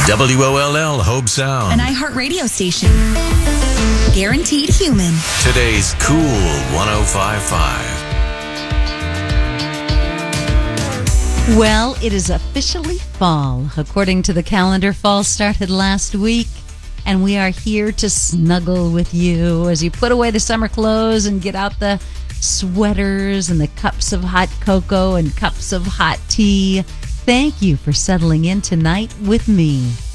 WOLL Hope Sound. An iHeartRadio station. Guaranteed human. Today's Cool 105.5. Well, it is officially fall. According to the calendar, fall started last week, and we are here to snuggle with you as you put away the summer clothes and get out the sweaters and the cups of hot cocoa and cups of hot tea. Thank you for settling in tonight with me.